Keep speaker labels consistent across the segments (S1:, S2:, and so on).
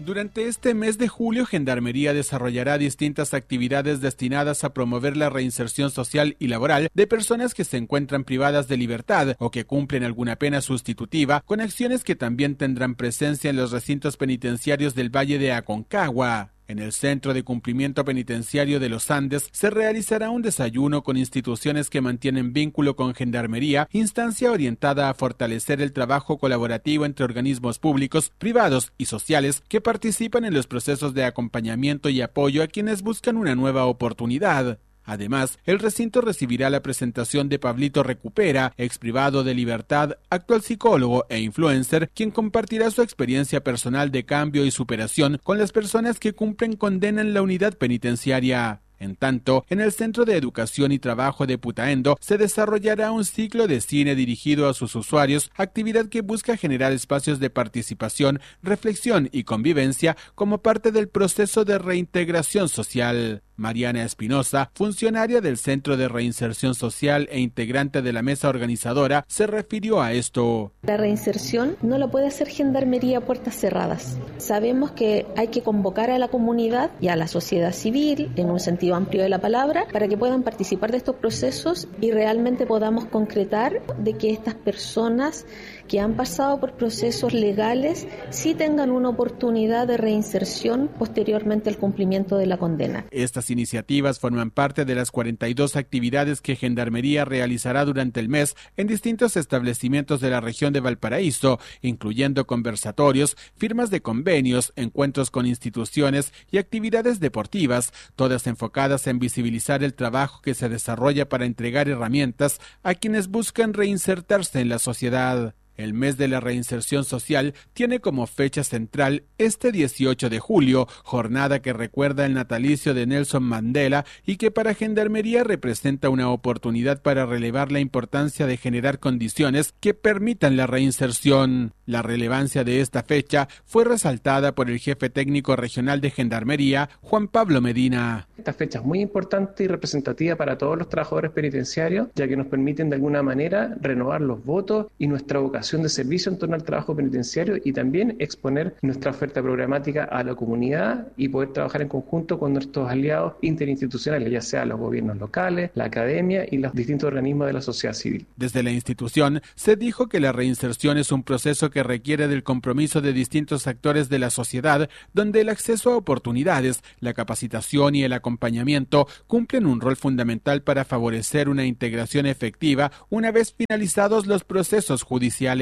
S1: Durante este mes de julio, Gendarmería desarrollará distintas actividades destinadas a promover la reinserción social y laboral de personas que se encuentran privadas de libertad o que cumplen alguna pena sustitutiva, con acciones que también tendrán presencia en los recintos penitenciarios del Valle de Aconcagua. En el Centro de Cumplimiento Penitenciario de los Andes se realizará un desayuno con instituciones que mantienen vínculo con Gendarmería, instancia orientada a fortalecer el trabajo colaborativo entre organismos públicos, privados y sociales que participan en los procesos de acompañamiento y apoyo a quienes buscan una nueva oportunidad. Además, el recinto recibirá la presentación de Pablito Recupera, ex privado de libertad, actual psicólogo e influencer, quien compartirá su experiencia personal de cambio y superación con las personas que cumplen condena en la unidad penitenciaria. En tanto, en el Centro de Educación y Trabajo de Putaendo se desarrollará un ciclo de cine dirigido a sus usuarios, actividad que busca generar espacios de participación, reflexión y convivencia como parte del proceso de reintegración social. Mariana Espinosa, funcionaria del Centro de Reinserción Social e integrante de la mesa organizadora, se refirió a esto.
S2: La reinserción no la puede hacer Gendarmería a puertas cerradas. Sabemos que hay que convocar a la comunidad y a la sociedad civil, en un sentido amplio de la palabra, para que puedan participar de estos procesos y realmente podamos concretar de que estas personas que han pasado por procesos legales sí tengan una oportunidad de reinserción posteriormente al cumplimiento de la condena.
S1: Estas iniciativas forman parte de las 42 actividades que Gendarmería realizará durante el mes en distintos establecimientos de la región de Valparaíso, incluyendo conversatorios, firmas de convenios, encuentros con instituciones y actividades deportivas, todas enfocadas en visibilizar el trabajo que se desarrolla para entregar herramientas a quienes buscan reinsertarse en la sociedad. El mes de la reinserción social tiene como fecha central este 18 de julio, jornada que recuerda el natalicio de Nelson Mandela y que para Gendarmería representa una oportunidad para relevar la importancia de generar condiciones que permitan la reinserción. La relevancia de esta fecha fue resaltada por el jefe técnico regional de Gendarmería, Juan Pablo Medina.
S3: Esta fecha es muy importante y representativa para todos los trabajadores penitenciarios, ya que nos permiten de alguna manera renovar los votos y nuestra vocación de servicio en torno al trabajo penitenciario y también exponer nuestra oferta programática a la comunidad y poder trabajar en conjunto con nuestros aliados interinstitucionales, ya sea los gobiernos locales, la academia y los distintos organismos de la sociedad civil.
S1: Desde la institución se dijo que la reinserción es un proceso que requiere del compromiso de distintos actores de la sociedad, donde el acceso a oportunidades, la capacitación y el acompañamiento cumplen un rol fundamental para favorecer una integración efectiva una vez finalizados los procesos judiciales.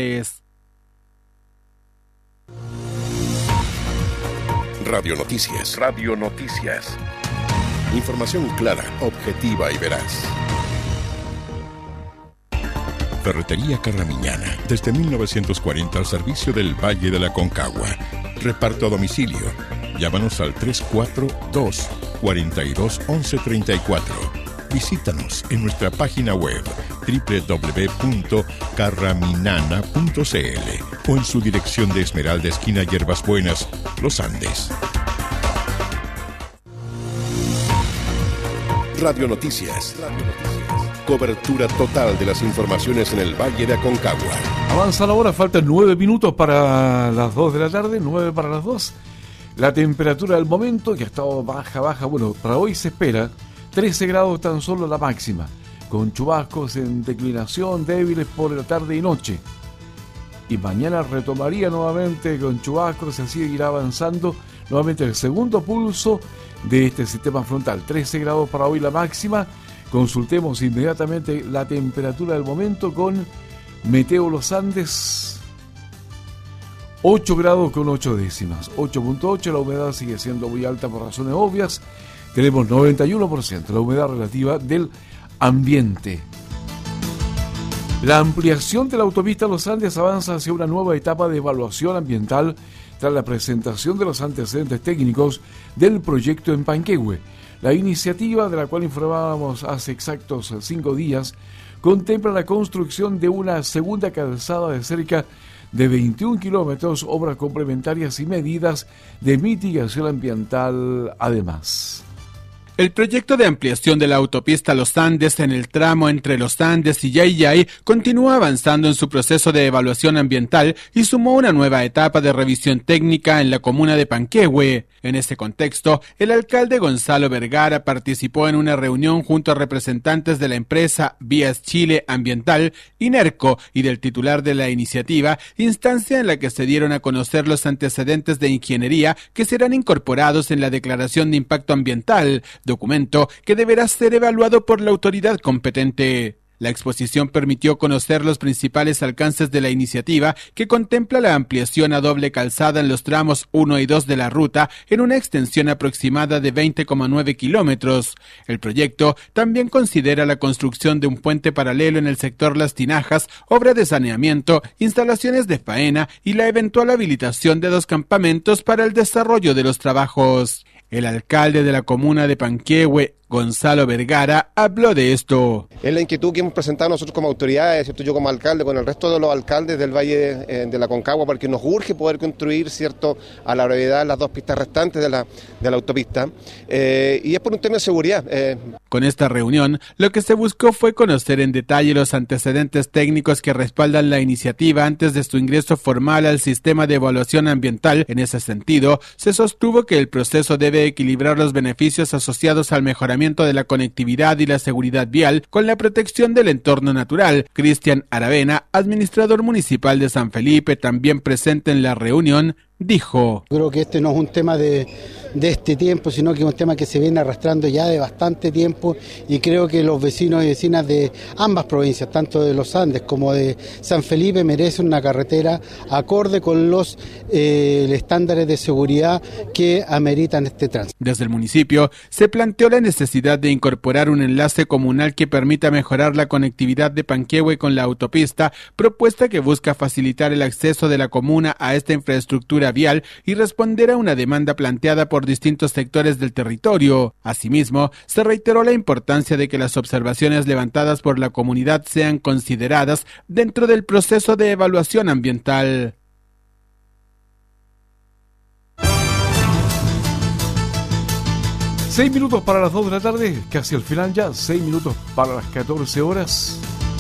S4: Radio Noticias. Radio Noticias. Información clara, objetiva y veraz. Ferretería Carramiñana, desde 1940 al servicio del Valle de la Aconcagua. Reparto a domicilio. Llámanos al 342 42 11 34. Visítanos en nuestra página web www.carraminana.cl o en su dirección de Esmeralda, esquina Hierbas Buenas, Los Andes. Radio Noticias. Cobertura total de las informaciones en el Valle de Aconcagua.
S5: Avanza la hora, faltan 9 minutos para las 2 de la tarde, 9 para las 2. La temperatura del momento, que ha estado baja, bueno, para hoy se espera 13 grados tan solo la máxima, con chubascos en declinación débiles por la tarde y noche. Y mañana retomaría nuevamente con chubascos, así irá avanzando nuevamente el segundo pulso de este sistema frontal. 13 grados para hoy la máxima. Consultemos inmediatamente la temperatura del momento con Meteo Los Andes. 8 grados con 8 décimas. 8.8, la humedad sigue siendo muy alta por razones obvias. Tenemos 91% la humedad relativa del ambiente. La ampliación de la autopista Los Andes avanza hacia una nueva etapa de evaluación ambiental tras la presentación de los antecedentes técnicos del proyecto en Panquehue. La iniciativa, de la cual informábamos hace exactos 5 días, contempla la construcción de una segunda calzada de cerca de 21 kilómetros, obras complementarias y medidas de mitigación ambiental además.
S1: El proyecto de ampliación de la autopista Los Andes en el tramo entre Los Andes y Yayay continúa avanzando en su proceso de evaluación ambiental y sumó una nueva etapa de revisión técnica en la comuna de Panquehue. En este contexto, el alcalde Gonzalo Vergara participó en una reunión junto a representantes de la empresa Vías Chile Ambiental, INERCO, y del titular de la iniciativa, instancia en la que se dieron a conocer los antecedentes de ingeniería que serán incorporados en la declaración de impacto ambiental, documento que deberá ser evaluado por la autoridad competente. La exposición permitió conocer los principales alcances de la iniciativa, que contempla la ampliación a doble calzada en los tramos 1 y 2 de la ruta en una extensión aproximada de 20,9 kilómetros. El proyecto también considera la construcción de un puente paralelo en el sector Las Tinajas, obra de saneamiento, instalaciones de faena y la eventual habilitación de 2 campamentos para el desarrollo de los trabajos. El alcalde de la comuna de Panquehue, Gonzalo Vergara, habló de esto.
S6: Es la inquietud que hemos presentado nosotros como autoridades, ¿cierto? Yo como alcalde, con el resto de los alcaldes del Valle de la Concagua, porque nos urge poder construir, ¿cierto?, a la brevedad las 2 pistas restantes de la autopista, y es por un tema de seguridad.
S1: Con esta reunión, lo que se buscó fue conocer en detalle los antecedentes técnicos que respaldan la iniciativa antes de su ingreso formal al sistema de evaluación ambiental. En ese sentido, se sostuvo que el proceso debe equilibrar los beneficios asociados al mejoramiento de la conectividad y la seguridad vial con la protección del entorno natural. Cristian Aravena, administrador municipal de San Felipe, también presente en la reunión, dijo:
S7: Creo que este no es un tema de este tiempo, sino que es un tema que se viene arrastrando ya de bastante tiempo, y creo que los vecinos y vecinas de ambas provincias, tanto de Los Andes como de San Felipe, merecen una carretera acorde con los estándares de seguridad que ameritan este tránsito.
S1: Desde el municipio se planteó la necesidad de incorporar un enlace comunal que permita mejorar la conectividad de Panquehue con la autopista, propuesta que busca facilitar el acceso de la comuna a esta infraestructura vial y responder a una demanda planteada por distintos sectores del territorio. Asimismo, se reiteró la importancia de que las observaciones levantadas por la comunidad sean consideradas dentro del proceso de evaluación ambiental.
S5: Seis minutos para las 2 de la tarde, casi al final ya, 6 minutos para las 14 horas.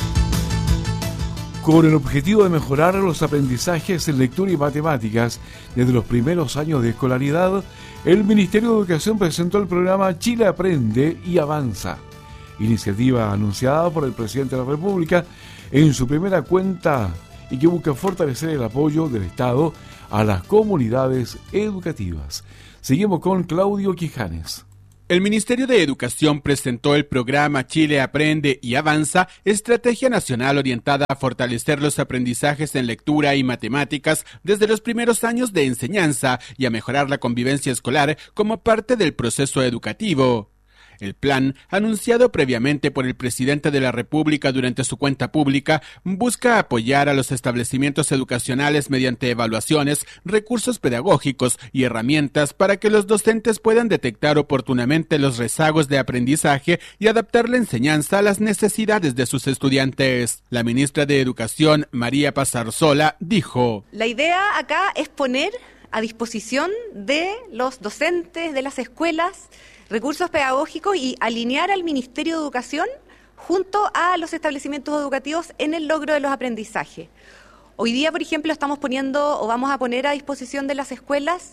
S5: Con el objetivo de mejorar los aprendizajes en lectura y matemáticas desde los primeros años de escolaridad, el Ministerio de Educación presentó el programa Chile Aprende y Avanza, iniciativa anunciada por el presidente de la República en su primera cuenta y que busca fortalecer el apoyo del Estado a las comunidades educativas. Seguimos con Claudio Quijanes.
S1: El Ministerio de Educación presentó el programa Chile Aprende y Avanza, estrategia nacional orientada a fortalecer los aprendizajes en lectura y matemáticas desde los primeros años de enseñanza y a mejorar la convivencia escolar como parte del proceso educativo. El plan, anunciado previamente por el presidente de la República durante su cuenta pública, busca apoyar a los establecimientos educacionales mediante evaluaciones, recursos pedagógicos y herramientas para que los docentes puedan detectar oportunamente los rezagos de aprendizaje y adaptar la enseñanza a las necesidades de sus estudiantes. La ministra de Educación, María Pazarsola, dijo:
S8: La idea acá es poner a disposición de los docentes, de las escuelas, recursos pedagógicos y alinear al Ministerio de Educación junto a los establecimientos educativos en el logro de los aprendizajes. Hoy día, por ejemplo, estamos poniendo o vamos a poner a disposición de las escuelas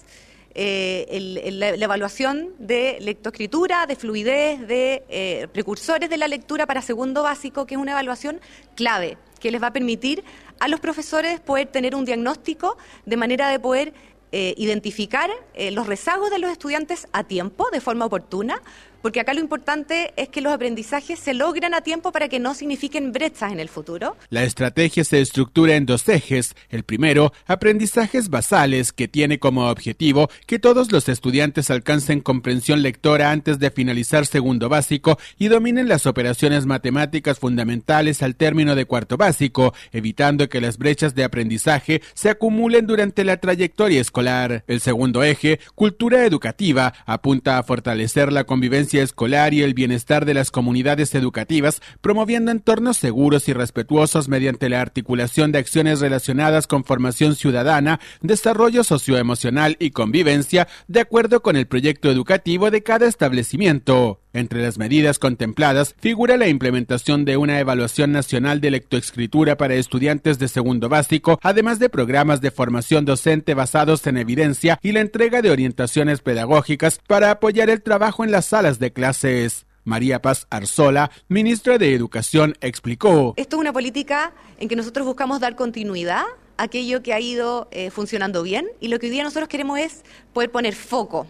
S8: la evaluación de lectoescritura, de fluidez, de precursores de la lectura para segundo básico, que es una evaluación clave, que les va a permitir a los profesores poder tener un diagnóstico de manera de poder identificar los rezagos de los estudiantes a tiempo, de forma oportuna, porque acá lo importante es que los aprendizajes se logran a tiempo para que no signifiquen brechas en el futuro.
S1: La estrategia se estructura en 2 ejes. El primero, aprendizajes basales, que tiene como objetivo que todos los estudiantes alcancen comprensión lectora antes de finalizar segundo básico y dominen las operaciones matemáticas fundamentales al término de cuarto básico, evitando que las brechas de aprendizaje se acumulen durante la trayectoria escolar. El segundo eje, cultura educativa, apunta a fortalecer la convivencia excelencia escolar y el bienestar de las comunidades educativas, promoviendo entornos seguros y respetuosos mediante la articulación de acciones relacionadas con formación ciudadana, desarrollo socioemocional y convivencia, de acuerdo con el proyecto educativo de cada establecimiento. Entre las medidas contempladas figura la implementación de una evaluación nacional de lectoescritura para estudiantes de segundo básico, además de programas de formación docente basados en evidencia y la entrega de orientaciones pedagógicas para apoyar el trabajo en las salas de clases. María Paz Arzola, ministra de Educación, explicó:
S8: Esto es una política en que nosotros buscamos dar continuidad a aquello que ha ido funcionando bien, y lo que hoy día nosotros queremos es poder poner foco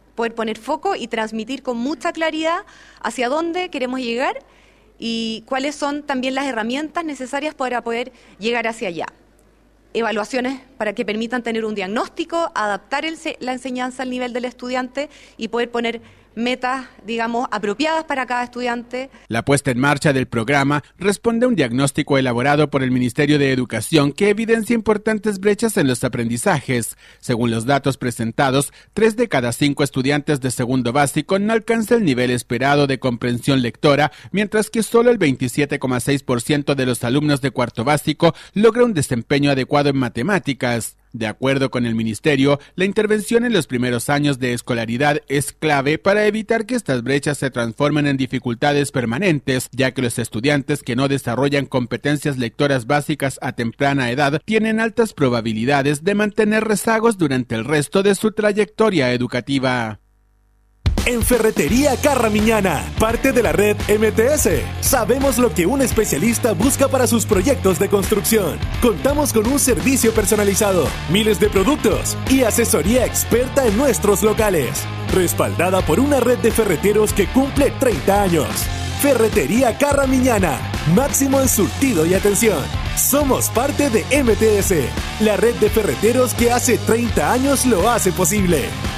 S8: y transmitir con mucha claridad hacia dónde queremos llegar y cuáles son también las herramientas necesarias para poder llegar hacia allá. Evaluaciones para que permitan tener un diagnóstico, adaptar la enseñanza al nivel del estudiante y poder poner metas, apropiadas para cada estudiante.
S1: La puesta en marcha del programa responde a un diagnóstico elaborado por el Ministerio de Educación que evidencia importantes brechas en los aprendizajes. Según los datos presentados, 3 de cada 5 estudiantes de segundo básico no alcanza el nivel esperado de comprensión lectora, mientras que solo el 27,6% de los alumnos de cuarto básico logra un desempeño adecuado en matemáticas. De acuerdo con el Ministerio, la intervención en los primeros años de escolaridad es clave para evitar que estas brechas se transformen en dificultades permanentes, ya que los estudiantes que no desarrollan competencias lectoras básicas a temprana edad tienen altas probabilidades de mantener rezagos durante el resto de su trayectoria educativa.
S9: En Ferretería Carramiñana, parte de la red MTS, sabemos lo que un especialista busca para sus proyectos de construcción. Contamos con un servicio personalizado, miles de productos y asesoría experta en nuestros locales, respaldada por una red de ferreteros que cumple 30 años. Ferretería Carramiñana, máximo en surtido y atención. Somos parte de MTS, la red de ferreteros que hace 30 años lo hace posible.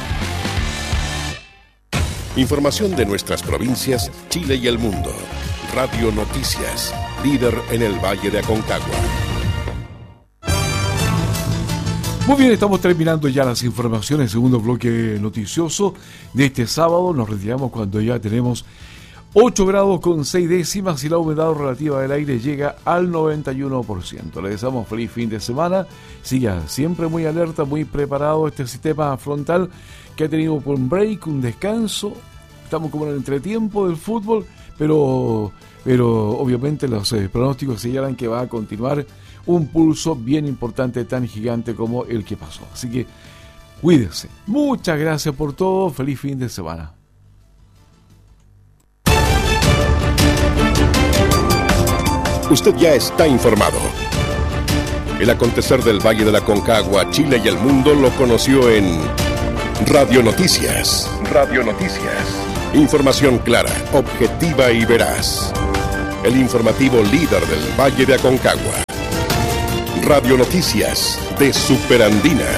S4: Información de nuestras provincias, Chile y el mundo. Radio Noticias, líder en el Valle de Aconcagua.
S5: Muy bien, estamos terminando ya las informaciones, segundo bloque noticioso de este sábado. Nos retiramos cuando ya tenemos 8 grados con 6 décimas y la humedad relativa del aire llega al 91%. Le deseamos feliz fin de semana. Siga siempre muy alerta, muy preparado este sistema frontal que ha tenido un break, un descanso. Estamos como en el entretiempo del fútbol, pero obviamente los pronósticos señalan que va a continuar un pulso bien importante, tan gigante como el que pasó. Así que cuídense. Muchas gracias por todo. Feliz fin de semana.
S4: Usted ya está informado. El acontecer del Valle de la Aconcagua, Chile y el mundo lo conoció en Radio Noticias. Radio Noticias. Información clara, objetiva y veraz. El informativo líder del Valle de Aconcagua. Radio Noticias de Superandina.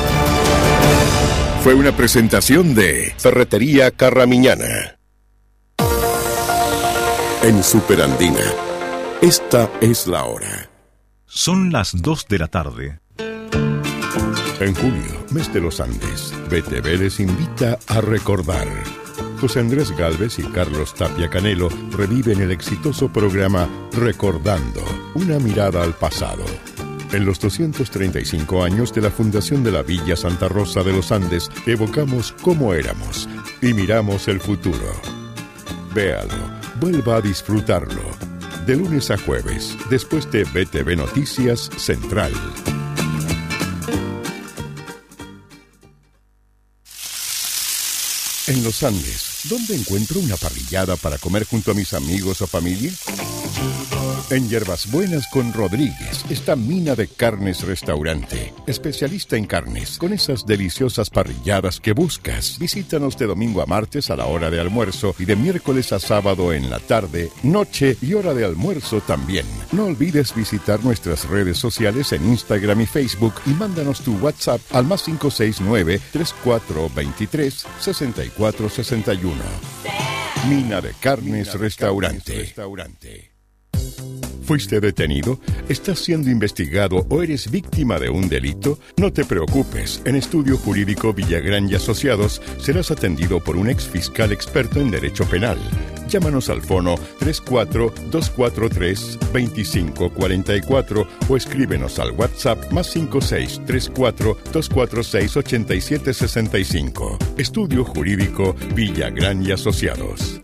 S4: Fue una presentación de Ferretería Carramiñana. En Superandina, esta es la hora.
S10: Son las 2 de la tarde.
S4: En julio, mes de los Andes, BTV les invita a recordar. José Andrés Gálvez y Carlos Tapia Canelo reviven el exitoso programa Recordando, una mirada al pasado. En los 235 años de la fundación de la Villa Santa Rosa de los Andes, evocamos cómo éramos y miramos el futuro. Véalo, vuelva a disfrutarlo. De lunes a jueves, después de BTV Noticias Central. En los Andes, ¿dónde encuentro una parrillada para comer junto a mis amigos o familia? En Hierbas Buenas con Rodríguez está Mina de Carnes Restaurante, especialista en carnes, con esas deliciosas parrilladas que buscas. Visítanos de domingo a martes a la hora de almuerzo y de miércoles a sábado en la tarde, noche y hora de almuerzo también. No olvides visitar nuestras redes sociales en Instagram y Facebook y mándanos tu WhatsApp al +569 3423 6461. Mina de Carnes Restaurante. ¿Fuiste detenido? ¿Estás siendo investigado o eres víctima de un delito? No te preocupes. En Estudio Jurídico Villagrán y Asociados serás atendido por un exfiscal experto en derecho penal. Llámanos al fono 34-243-2544 o escríbenos al WhatsApp +56 34-246-8765. Estudio Jurídico Villagrán y Asociados.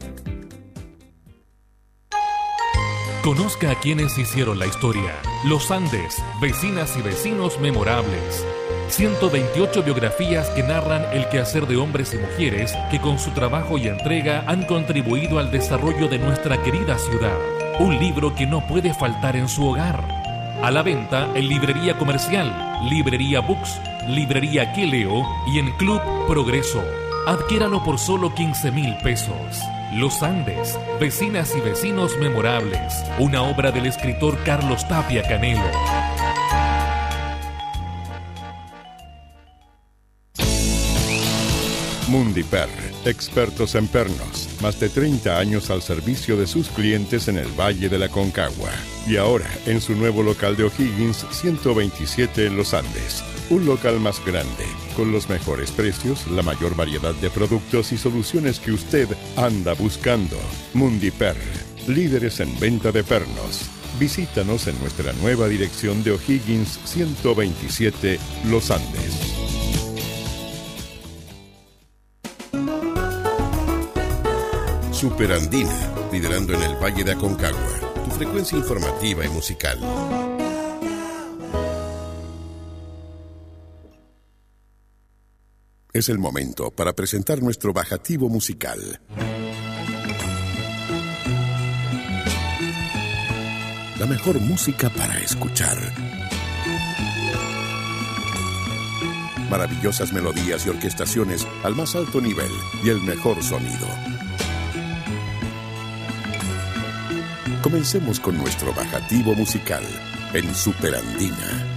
S11: Conozca a quienes hicieron la historia. Los Andes, vecinas y vecinos memorables. 128 biografías que narran el quehacer de hombres y mujeres que con su trabajo y entrega han contribuido al desarrollo de nuestra querida ciudad. Un libro que no puede faltar en su hogar. A la venta en Librería Comercial, Librería Books, Librería Queleo y en Club Progreso. Adquiéralo por solo 15,000 pesos. Los Andes, vecinas y vecinos memorables. Una obra del escritor Carlos Tapia Canelo.
S4: Mundiper, expertos en pernos. Más de 30 años al servicio de sus clientes en el Valle de la Concagua. Y ahora, en su nuevo local de O'Higgins, 127 en Los Andes. Un local más grande, con los mejores precios, la mayor variedad de productos y soluciones que usted anda buscando. Mundiper, líderes en venta de pernos. Visítanos en nuestra nueva dirección de O'Higgins 127, Los Andes.
S12: Superandina, liderando en el Valle de Aconcagua, tu frecuencia informativa y musical. Es el momento para presentar nuestro bajativo musical. La mejor música para escuchar. Maravillosas melodías y orquestaciones al más alto nivel y el mejor sonido. Comencemos con nuestro bajativo musical en Superandina.